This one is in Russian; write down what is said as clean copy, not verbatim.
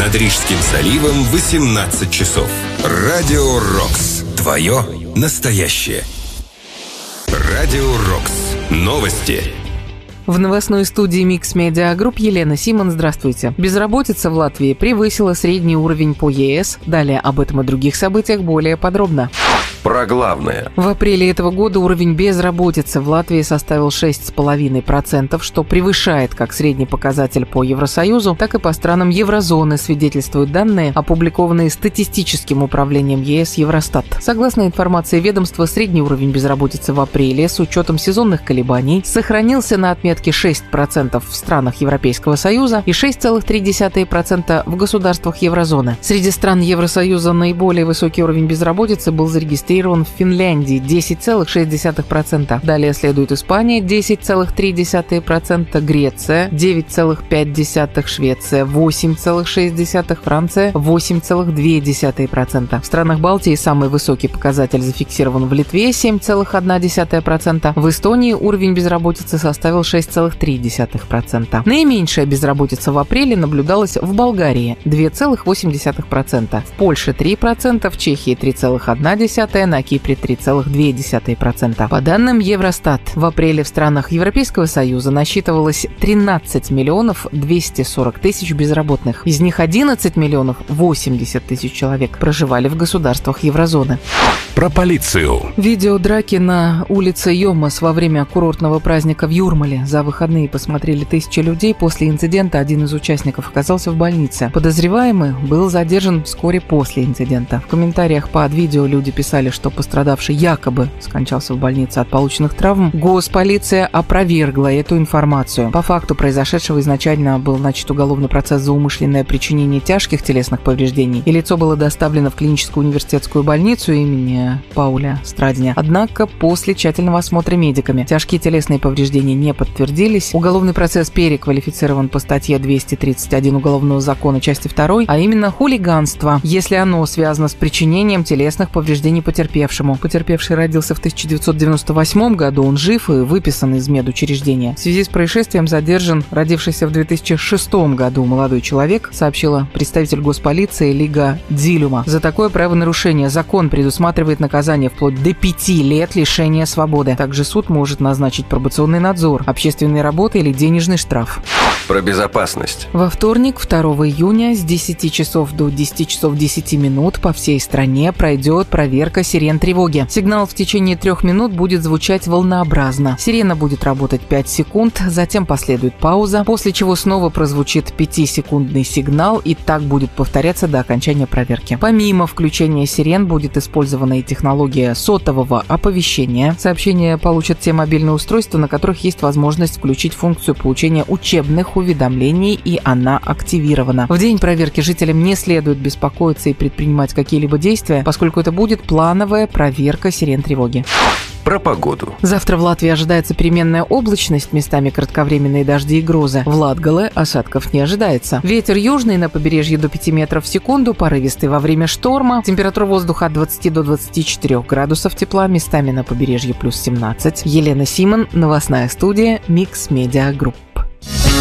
Над Рижским заливом 18 часов. Радио Рокс. Твое настоящее. Радио Рокс. Новости. В новостной студии Mix Media Group Елена Симон. Здравствуйте. Безработица в Латвии превысила средний уровень по ЕС. Далее об этом и других событиях более подробно. Про главное. В апреле этого года уровень безработицы в Латвии составил 6,5%, что превышает как средний показатель по Евросоюзу, так и по странам еврозоны, свидетельствуют данные, опубликованные статистическим управлением ЕС Евростат. Согласно информации ведомства, средний уровень безработицы в апреле с учетом сезонных колебаний сохранился на отметке 6% в странах Европейского Союза и 6,3% в государствах еврозоны. Среди стран Евросоюза наиболее высокий уровень безработицы был зарегистрирован в Финляндии – 10,6%. Далее следует Испания – 10,3%, Греция – 9,5%, Швеция – 8,6%, Франция – 8,2%. В странах Балтии самый высокий показатель зафиксирован в Литве – 7,1%. В Эстонии уровень безработицы составил 6,3%. Наименьшая безработица в апреле наблюдалась в Болгарии – 2,8%, в Польше – 3%, в Чехии – 3,1%, на Кипре 3,2%. По данным Евростат, в апреле в странах Европейского Союза насчитывалось 13 миллионов 240 тысяч безработных. Из них 11 миллионов 80 тысяч человек проживали в государствах еврозоны. Про полицию. Видео драки на улице Йомас во время курортного праздника в Юрмале. За выходные посмотрели тысячи людей. После инцидента один из участников оказался в больнице. Подозреваемый был задержан вскоре после инцидента. В комментариях под видео люди писали, что пострадавший якобы скончался в больнице от полученных травм. Госполиция опровергла эту информацию. По факту произошедшего изначально был начат уголовный процесс за умышленное причинение тяжких телесных повреждений, и лицо было доставлено в клиническую университетскую больницу имени Пауля Страдиня. Однако после тщательного осмотра медиками тяжкие телесные повреждения не подтвердились. Уголовный процесс переквалифицирован по статье 231 Уголовного закона части 2, а именно хулиганство, если оно связано с причинением телесных повреждений потерпевшему. Потерпевший родился в 1998 году, он жив и выписан из медучреждения. В связи с происшествием задержан родившийся в 2006 году молодой человек, сообщила представитель госполиции Лига Дзилюма. За такое правонарушение закон предусматривает наказание вплоть до 5 лет лишения свободы. Также суд может назначить пробационный надзор, общественные работы или денежный штраф. Про безопасность. Во вторник, 2 июня, с 10 часов до 10 часов 10 минут по всей стране пройдет проверка сирен тревоги. Сигнал в течение 3 минут будет звучать волнообразно. Сирена будет работать 5 секунд, затем последует пауза, после чего снова прозвучит 5-секундный сигнал, и так будет повторяться до окончания проверки. Помимо включения сирен будет использована и технология сотового оповещения. Сообщения получат те мобильные устройства, на которых есть возможность включить функцию получения учебных уведомлений, и она активирована. В день проверки жителям не следует беспокоиться и предпринимать какие-либо действия, поскольку это будет плановая проверка сирен тревоги. Про погоду. Завтра в Латвии ожидается переменная облачность, местами кратковременные дожди и грозы. В Латгале осадков не ожидается. Ветер южный на побережье до 5 метров в секунду, порывистый во время шторма. Температура воздуха от 20 до 24 градусов тепла, местами на побережье плюс 17. Елена Симон, новостная студия Mix Media Group.